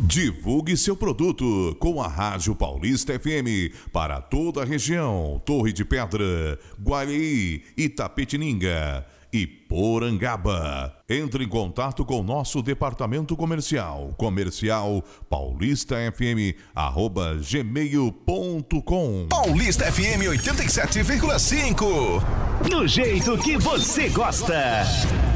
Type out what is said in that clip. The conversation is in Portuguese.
Divulgue seu produto com a Rádio Paulista FM para toda a região, Torre de Pedra, Guareí, Itapetininga e Porangaba. Entre em contato com nosso departamento comercial, paulistafm@gmail.com. Paulista FM 87,5. Do jeito que você gosta.